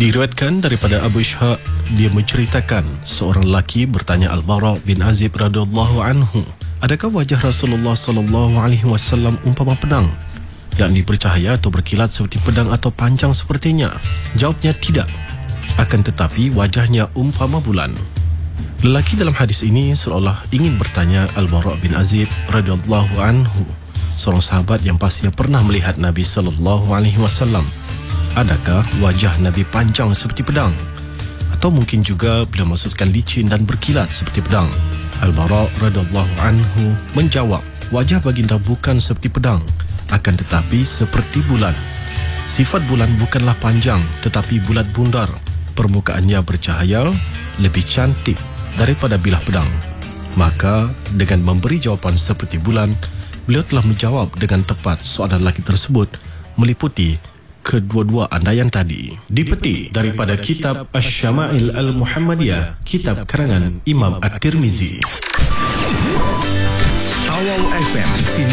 Diriwayatkan daripada Abu Ishaq, dia menceritakan seorang lelaki bertanya Al-Bara bin Azib radhiyallahu anhu, adakah wajah Rasulullah sallallahu alaihi wasallam umpama pedang, yakni bercahaya atau berkilat seperti pedang atau panjang sepertinya? Jawabnya tidak, akan tetapi wajahnya umpama bulan. Lelaki dalam hadis ini seolah ingin bertanya Al-Bara bin Azib radhiyallahu anhu, seorang sahabat yang pastinya pernah melihat Nabi sallallahu alaihi wasallam, adakah wajah Nabi panjang seperti pedang? Atau mungkin juga beliau maksudkan licin dan berkilat seperti pedang. Al-Bara radhiyallahu anhu menjawab, wajah baginda bukan seperti pedang, akan tetapi seperti bulan. Sifat bulan bukanlah panjang tetapi bulat bundar. Permukaannya bercahaya, lebih cantik daripada bilah pedang. Maka dengan memberi jawapan seperti bulan, beliau telah menjawab dengan tepat soalan lelaki tersebut meliputi kedua-dua andaian tadi. Dipetik daripada kitab Asy-Syama'il Al-Muhammadiyah, kitab karangan Imam At-Tirmizi. Awal FM,